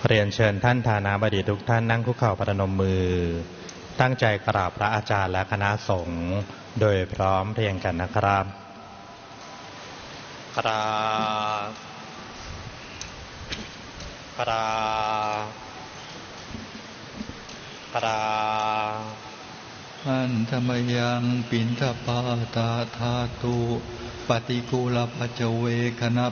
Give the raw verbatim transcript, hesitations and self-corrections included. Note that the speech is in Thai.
เรียนเชิญท่านฐานาบดีทุกท่านนั่งคุกเข่าประนมมือตั้งใจกราบพระอาจารย์และคณะสงฆ์โดยพร้อมเพรียงกันนะครับกราบกราบกราบอันธรรมยังปินทปาตาธาตุปฏิกูลปัจเวคณ